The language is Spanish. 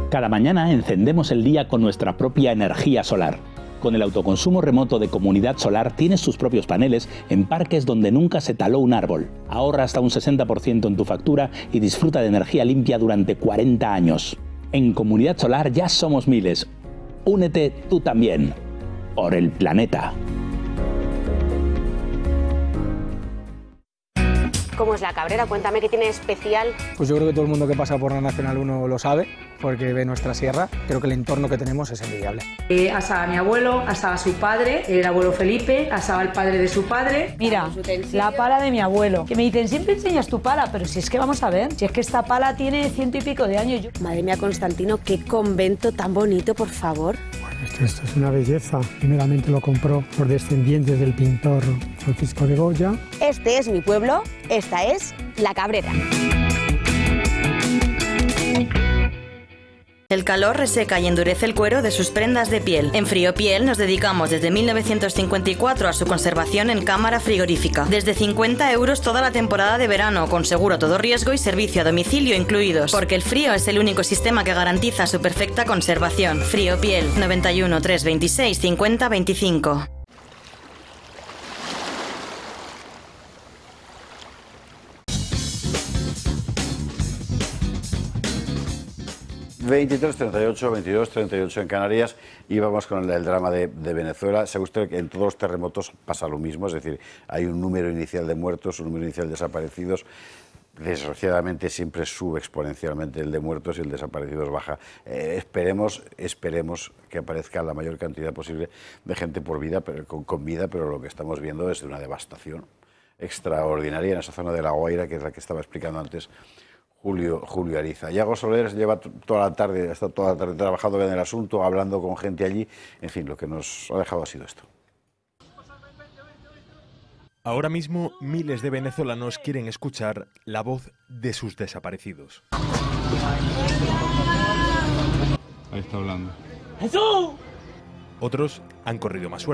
Cada mañana encendemos el día con nuestra propia energía solar. Con el autoconsumo remoto de Comunidad Solar tienes tus propios paneles en parques donde nunca se taló un árbol. Ahorra hasta un 60% en tu factura y disfruta de energía limpia durante 40 años. En Comunidad Solar ya somos miles. Únete tú también. Por el planeta. ¿Cómo es la Cabrera? Cuéntame qué tiene de especial. Pues yo creo que todo el mundo que pasa por la Nacional 1 lo sabe, porque ve nuestra sierra. Creo que el entorno que tenemos es envidiable. Asaba a mi abuelo, asaba a su padre, el abuelo Felipe, asaba al padre de su padre. Mira, la pala de mi abuelo. Que me dicen, siempre enseñas tu pala, pero si es que vamos a ver, si es que esta pala tiene 100 y pico de años. Madre mía, Constantino, qué convento tan bonito, por favor. Esto es una belleza. Primeramente lo compró por descendientes del pintor Francisco de Goya. Este es mi pueblo, esta es la Cabrera. El calor reseca y endurece el cuero de sus prendas de piel. En Friopiel nos dedicamos desde 1954 a su conservación en cámara frigorífica. Desde 50 € toda la temporada de verano, con seguro a todo riesgo y servicio a domicilio incluidos. Porque el frío es el único sistema que garantiza su perfecta conservación. Friopiel, 91 326 50 25. ...23:38 en Canarias... y vamos con el drama de Venezuela. Sabe usted que en todos los terremotos pasa lo mismo, es decir, hay un número inicial de muertos, un número inicial de desaparecidos. Desgraciadamente siempre sube exponencialmente el de muertos y el de desaparecidos baja. Esperemos que aparezca la mayor cantidad posible de gente con vida, pero lo que estamos viendo es de una devastación extraordinaria en esa zona de La Guaira, que es la que estaba explicando antes Julio Ariza. Yago Soler ha estado toda la tarde trabajando en el asunto, hablando con gente allí. En fin, lo que nos ha dejado ha sido esto. Ahora mismo miles de venezolanos quieren escuchar la voz de sus desaparecidos. Ahí está hablando. Otros han corrido más suerte.